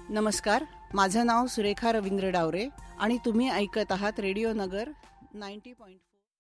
नमस्कार, माझं नाव सुरेखा रवींद्र डावरे आणि तुम्ही ऐकत आहात रेडिओ नगर 90.4.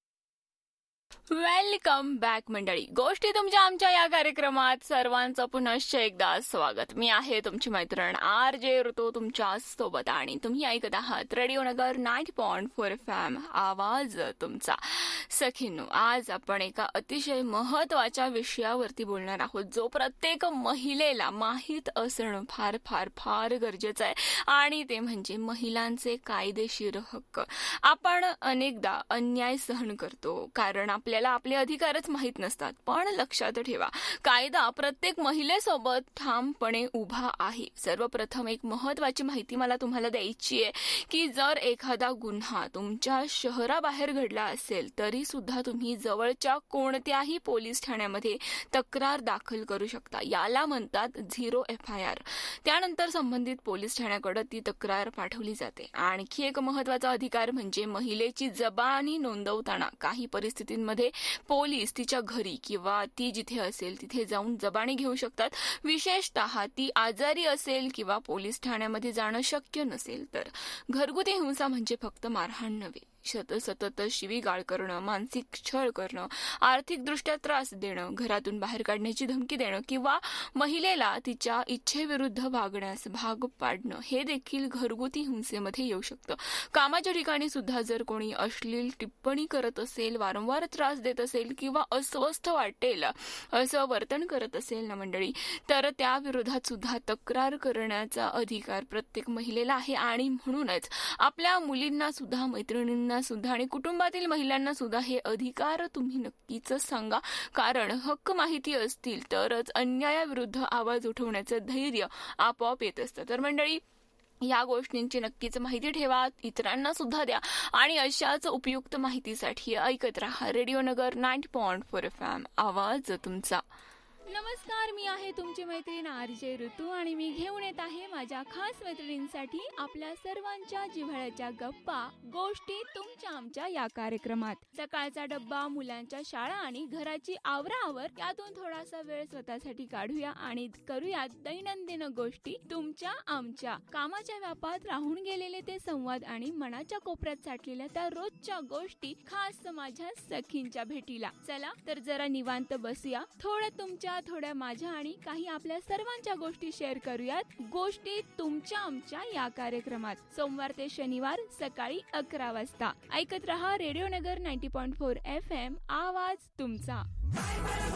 वेलकम बॅक मंडळी. गोष्टी तुमच्या आमच्या या कार्यक्रमात सर्वांचं पुनश्च एकदा स्वागत. मी आहे तुमची मैत्रीण RJ ऋतू तुमच्या सोबत आणि तुम्ही ऐकत आहात रेडिओ नगर 90.4 FM, आवाज तुमचा. सखींनो, आज आपण एका अतिशय महत्वाच्या विषयावरती बोलणार आहोत, जो प्रत्येक महिलेला माहीत असणं फार फार फार गरजेचं आहे, आणि ते म्हणजे महिलांचे कायदेशीर हक्क. आपण अनेकदा अन्याय सहन करतो कारण आपल्याला आपले अधिकारच माहीत नसतात. पण लक्षात ठेवा, कायदा प्रत्येक महिलेसोबत ठामपणे उभा आहे. सर्वप्रथम एक महत्वाची माहिती मला तुम्हाला द्यायची आहे की जर एखादा गुन्हा तुमच्या शहराबाहेर घडला असेल तरी सुद्धा तुम्ही जवळच्या कोणत्याही पोलीस ठाण्यामध्ये तक्रार दाखल करू शकता. याला म्हणतात 0 FIR. त्यानंतर संबंधित पोलीस ठाण्याकडे ती तक्रार पाठवली जाते. आणखी एक महत्वाचा अधिकार म्हणजे महिलेची जबानी नोंदवताना काही परिस्थितींमध्ये पोलीस तिच्या घरी किंवा ती जिथे असेल तिथे जाऊन जबानी घेऊ शकतात. विशेषतः ती आजारी असेल किंवा पोलीस ठाण्यामध्ये जाणं शक्य नसेल तर. घरगुती हिंसा म्हणजे फक्त मारहाण नव्हे, सतत शिवीगाळ करणं, मानसिक छळ करणं, आर्थिकदृष्ट्या त्रास देणं, घरातून बाहेर काढण्याची धमकी देणं किंवा महिलेला तिच्या इच्छेविरुद्ध वागण्यास भाग पाडणं हे देखील घरगुती हिंसेमध्ये येऊ शकतं. कामाच्या ठिकाणी सुद्धा जर कोणी अश्लील टिप्पणी करत असेल, वारंवार त्रास देत असेल किंवा अस्वस्थ वाटेल असं वर्तन करत असेल ना मंडळी, तर त्या विरोधात सुद्धा तक्रार करण्याचा अधिकार प्रत्येक महिलेला आहे. आणि म्हणूनच आपल्या मुलींना सुद्धा, मैत्रिणींना सुद्धा आणि कुटुंबातील महिलांना सुद्धा हे अधिकार तुम्ही नक्कीच सांगा, कारण हक्क माहिती असतील तरच अन्यायाविरुद्ध आवाज उठवण्याचं धैर्य आपोआप येत असतं. तर मंडळी, या गोष्टींची नक्कीच माहिती ठेवा, इतरांना सुद्धा द्या आणि अशाच उपयुक्त माहितीसाठी ऐकत राहा रेडिओ नगर 90.4 FM, आवाज तुमचा. नमस्कार, मी आहे तुमची मैत्रीण RJ ऋतू आणि मी घेऊन येत आहे माझ्या खास मैत्रिणींसाठी आपल्या सर्वांच्या जिव्हाळ्याच्या गप्पा, गोष्टी तुमच्या आमच्या या कार्यक्रमात. सकाळचा डब्बा, मुलांच्या शाळा आणि घराची आवराआवर यातून थोडासा वेळ स्वतःसाठी काढूया आणि करूया दैनंदिन गोष्टी तुमच्या आमच्या. कामाच्या व्यापात राहून गेलेले ते संवाद आणि मनाच्या कोपऱ्यात साठलेल्या त्या रोजच्या गोष्टी, खास माझ्या सखींच्या भेटीला. चला तर जरा निवांत बसूया, थोडं तुमच्या, थोड्या माझ्या आणि काही आपल्या सर्वांच्या गोष्टी शेअर करूयात गोष्टी तुमच्या आमच्या या कार्यक्रमात. सोमवार ते शनिवार सकाळी 11 वाजता ऐकत रहा रेडिओ नगर 90.4 FM, आवाज तुमचा.